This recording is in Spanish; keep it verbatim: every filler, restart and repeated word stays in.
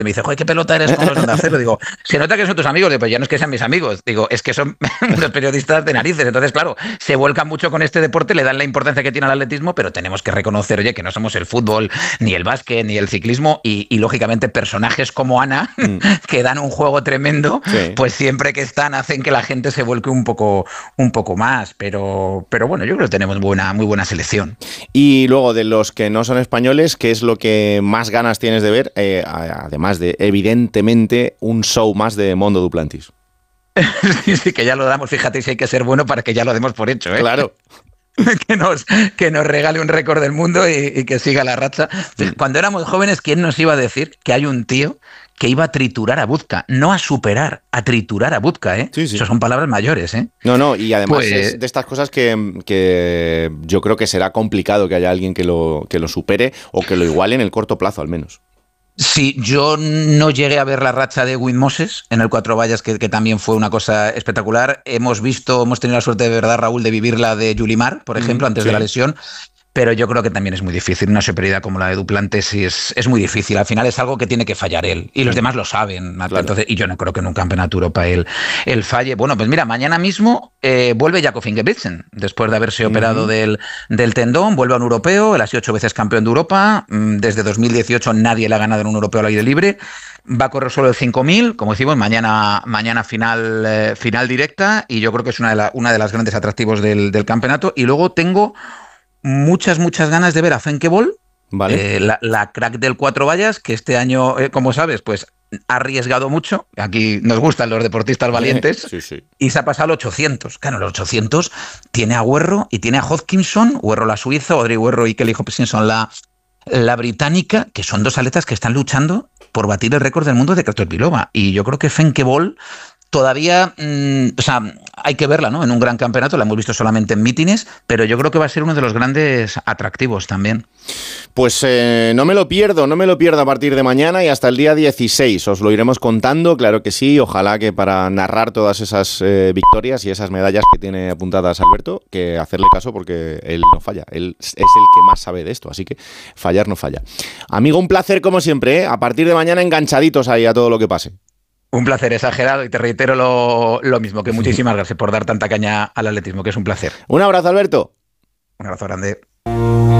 me dice, joder, qué pelota eres con los de Onda Cero. Digo, se nota que son tus amigos. Digo, pues ya no es que sean mis amigos. Digo, es que son unos periodistas de narices. Entonces, claro, se vuelcan mucho con este deporte, le dan la importancia que tiene al atletismo, pero tenemos que reconocer, oye, que no somos el fútbol, ni el básquet, ni el ciclismo. Y, y lógicamente, personajes como Ana, mm. que dan un juego tremendo, sí. pues siempre que están hacen que la gente se vuelque un poco, un poco más. Pero, pero bueno, yo creo que tenemos buena, muy buena selección. Y luego, de los que no son españoles, ¿qué es lo que más ganas tienes de ver? Eh, además de, evidentemente, un show más de Mondo Duplantis. Sí, sí, que ya lo damos, fíjate si hay que ser bueno para que ya lo demos por hecho, ¿eh? Claro. Que nos, que nos regale un récord del mundo y, y que siga la racha. Cuando éramos jóvenes, ¿quién nos iba a decir que hay un tío que iba a triturar a Buzka? No a superar, a triturar a Buzka, ¿eh? Sí, sí. Eso son palabras mayores, ¿eh? No, no, y además pues, es de estas cosas que, que yo creo que será complicado que haya alguien que lo, que lo supere o que lo iguale en el corto plazo, al menos. Sí, yo no llegué a ver la racha de Wim Moses en el Cuatro Vallas, que, que también fue una cosa espectacular. Hemos visto, hemos tenido la suerte de verdad, Raúl, de vivir la de Yulimar, por ejemplo, mm, antes sí. de la lesión. Pero yo creo que también es muy difícil. Una superioridad como la de Duplantis es, es muy difícil. Al final es algo que tiene que fallar él. Y los demás lo saben. Claro. Entonces, y yo no creo que en un campeonato Europa él, él falle. Bueno, pues mira, mañana mismo eh, vuelve Jakob Ingebrigtsen. Después de haberse uh-huh. operado del, del tendón, vuelve a un europeo. Él ha sido ocho veces campeón de Europa. Desde dos mil dieciocho nadie le ha ganado en un europeo al aire libre. Va a correr solo el cinco mil, como decimos, mañana, mañana final, eh, final directa. Y yo creo que es una de, la, una de las grandes atractivos del, del campeonato. Y luego tengo muchas, muchas ganas de ver a Femke Bol, vale. eh, la, la crack del Cuatro Vallas, que este año, eh, como sabes, pues ha arriesgado mucho. Aquí nos gustan los deportistas valientes. Sí, sí. Y se ha pasado al ochocientos. Claro, los ochocientos tiene a Huerro y tiene a Hodgkinson, Huerro la suiza, Audrey Huerro y Kelly Hopkinson la, la británica, que son dos atletas que están luchando por batir el récord del mundo de Kratovpilova. Y yo creo que Femke Bol todavía, mmm, o sea, hay que verla, ¿no? En un gran campeonato, la hemos visto solamente en mítines, pero yo creo que va a ser uno de los grandes atractivos también. Pues eh, no me lo pierdo, no me lo pierdo a partir de mañana y hasta el día dieciséis. Os lo iremos contando, claro que sí. Ojalá que para narrar todas esas eh, victorias y esas medallas que tiene apuntadas Alberto, que hacerle caso porque él no falla. Él es el que más sabe de esto, así que fallar no falla. Amigo, un placer como siempre, ¿eh? A partir de mañana enganchaditos ahí a todo lo que pase. Un placer exagerado y te reitero lo, lo mismo, que muchísimas gracias por dar tanta caña al atletismo, que es un placer. Un abrazo, Alberto. Un abrazo grande.